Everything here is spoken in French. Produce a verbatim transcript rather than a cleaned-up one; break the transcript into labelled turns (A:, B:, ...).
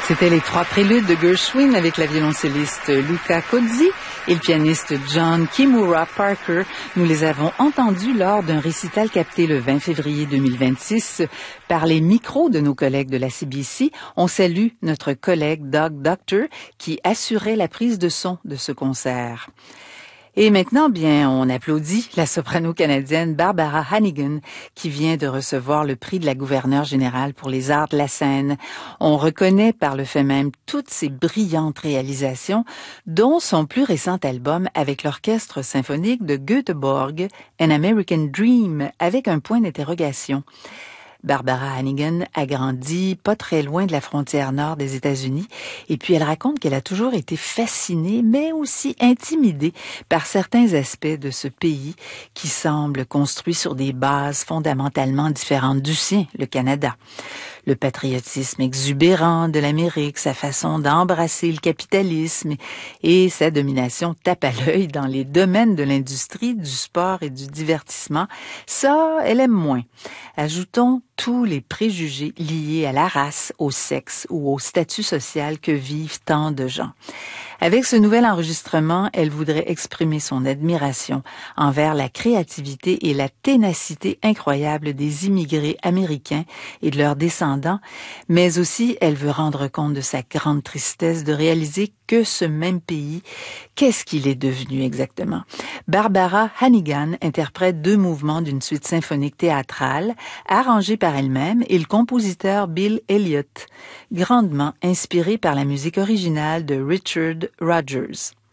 A: C'était les trois préludes de Gershwin avec la violoncelliste Luca Cozzi et le pianiste John Kimura Parker. Nous les avons entendus lors d'un récital capté le vingt février deux mille vingt-six par les micros de nos collègues de la C B C. On salue notre collègue Doug Doctor qui assurait la prise de son de ce concert. Et maintenant, bien, on applaudit la soprano canadienne Barbara Hannigan qui vient de recevoir le prix de la gouverneure générale pour les arts de la scène. On reconnaît par le fait même toutes ses brillantes réalisations, dont son plus récent album avec l'orchestre symphonique de Göteborg, An American Dream, avec un point d'interrogation. Barbara Hannigan a grandi pas très loin de la frontière nord des États-Unis et puis elle raconte qu'elle a toujours été fascinée mais aussi intimidée par certains aspects de ce pays qui semble construit sur des bases fondamentalement différentes du sien, le Canada. Le patriotisme exubérant de l'Amérique, sa façon d'embrasser le capitalisme et sa domination tape à l'œil dans les domaines de l'industrie, du sport et du divertissement, ça, elle aime moins. Ajoutons tous les préjugés liés à la race, au sexe ou au statut social que vivent tant de gens. Avec ce nouvel enregistrement, elle voudrait exprimer son admiration envers la créativité et la ténacité incroyable des immigrés américains et de leurs descendants, mais aussi elle veut rendre compte de sa grande tristesse de réaliser que ce même pays, qu'est-ce qu'il est devenu exactement? Barbara Hannigan interprète deux mouvements d'une suite symphonique théâtrale, arrangée par elle-même et le compositeur Bill Elliott, grandement inspiré par la musique originale de Richard Rodgers.